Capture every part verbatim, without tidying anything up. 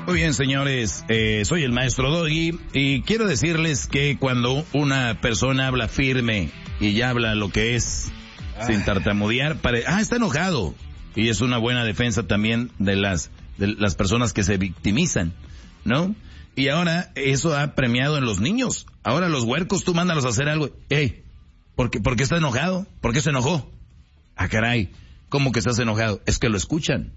Muy bien, señores, eh, soy el maestro Doggy y quiero decirles que cuando una persona habla firme y ya habla lo que es, Ay. sin tartamudear, pare... ah, está enojado. Y es una buena defensa también de las, de las personas que se victimizan, ¿no? Y ahora eso ha premiado en los niños. Ahora los huercos, tú mándalos a hacer algo. Ey, ¿por qué, ¿por qué está enojado? ¿Por qué se enojó? Ah, caray, ¿cómo que estás enojado? Es que lo escuchan.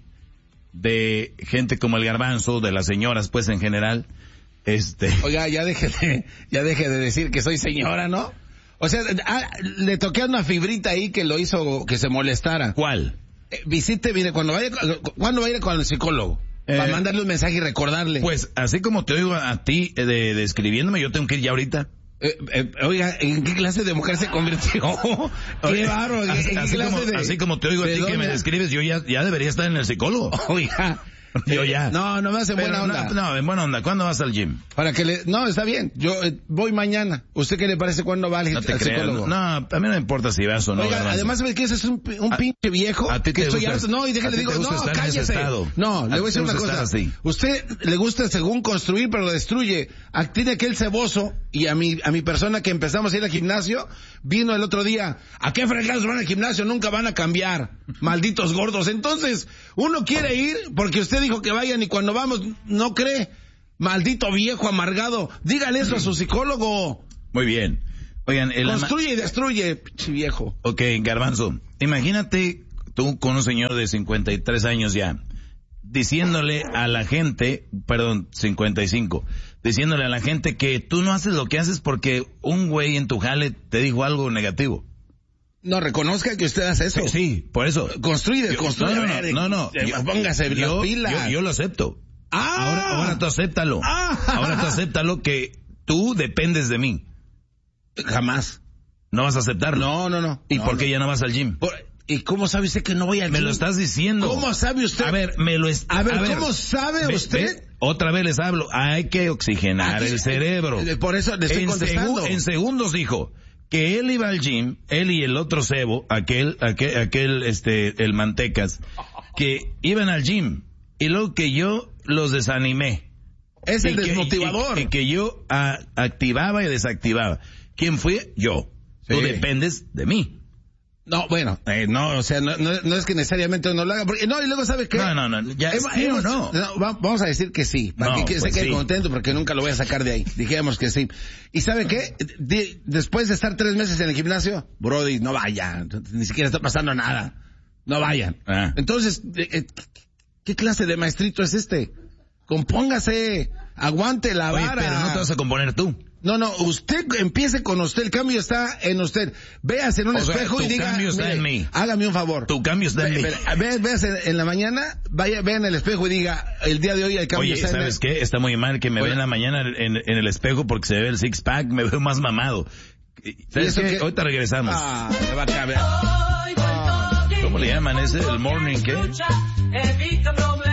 De gente como el Garbanzo, de las señoras, pues, en general, este... Oiga, ya deje de, ya deje de decir que soy señora, ¿no? O sea, ah, le toqué una fibrita ahí que lo hizo que se molestara. ¿Cuál? Eh, visite, mire, cuando vaya, ¿cuándo va a ir con el psicólogo? Eh, Para mandarle un mensaje y recordarle. Pues, así como te oigo a ti, eh, de, de escribiéndome, yo tengo que ir ya ahorita. Eh, eh, oiga, ¿en qué clase de mujer se convirtió? Qué bárbaro. Así, así, como, de, así como te oigo a ti que me describes, yo ya, ya debería estar en el psicólogo. Oiga. Yo ya. No, no me hace buena onda. No, no, en buena onda. ¿Cuándo vas al gym? Para que le, no, está bien. Yo eh, voy mañana. ¿Usted qué le parece cuándo va al, no te al creas, psicólogo? No, a mí no me importa si vas o no. Oiga, además, ¿sabes qué? Ese es un, un a, pinche viejo. A ti que te estoy gusta, harto. No, y déjale digo, no, cállese. No, le voy a decir una cosa. Usted le gusta según construir, pero destruye. Tiene aquel ceboso, y a mi, a mi persona que empezamos a ir al gimnasio, vino el otro día. ¿A qué fregados van al gimnasio? Nunca van a cambiar. Malditos gordos. Entonces, uno quiere ir porque usted dijo que vayan y cuando vamos, no cree. Maldito viejo amargado. Dígale eso a su psicólogo. Muy bien. Oigan, el construye y destruye, pinche viejo. Ok, Garbanzo, imagínate tú con un señor de cincuenta y tres años ya, diciéndole a la gente, perdón, cincuenta y cinco, diciéndole a la gente que tú no haces lo que haces porque un güey en tu jale te dijo algo negativo. No, reconozca que usted hace eso. Sí, sí, por eso. Construye, construye. No, no, no, no, no. Yo, póngase yo, las pilas. Yo, yo lo acepto. Ah. Ahora, ahora tú acéptalo. Ah. Ahora tú acéptalo que tú dependes de mí. Jamás. ¿No vas a aceptarlo? No, no, no. ¿Y no, por qué no. ya no vas al gym? Por, ¿Y cómo sabe usted que no voy al me gym? Me lo estás diciendo. ¿Cómo sabe usted? A ver, me lo está... A ver, a ver, ¿cómo sabe ve, usted? Ve, otra vez les hablo. Hay que oxigenar Aquí, el cerebro. Por eso le estoy en contestando. Segu, en segundos dijo que él iba al gym, él y el otro cebo, aquel, aquel, aquel, este, el Mantecas, que iban al gym. Y luego que yo los desanimé. Es el que, desmotivador. Y, y que yo a, activaba y desactivaba. ¿Quién fue? Yo. Sí. Tú dependes de mí. No, bueno, eh, no, o sea, no, no, no es que necesariamente uno lo haga, porque, no, y luego ¿sabe qué? No, no, no, ya, hemos, ¿sí hemos, o no? no? Vamos a decir que sí, para no, que, que pues se quede sí. contento, porque nunca lo voy a sacar de ahí, dijéramos que sí. ¿Y sabe qué? De, después de estar tres meses en el gimnasio, Brody, no vayan, ni siquiera está pasando nada, no vayan. Ah. Entonces, eh, ¿qué clase de maestrito es este? Compóngase, aguante la Oye, vara. pero no te vas a componer tú. No, no, usted empiece con usted, el cambio está en usted. Véase en un o sea, espejo y diga, tu cambio está mire, en mí. Hágame un favor. Tu cambio está en Ve, mí. Ve, véase en la mañana, vaya, vea en el espejo y diga, el día de hoy el cambio Oye, está en ¿sabes el... qué? Está muy mal que me Oye. vea en la mañana en, en el espejo porque se ve el six pack, me veo más mamado. ¿Sabes qué? Que... Ahorita regresamos. Ah, me va a caber. ¿Cómo le llaman ese? ¿El morning qué?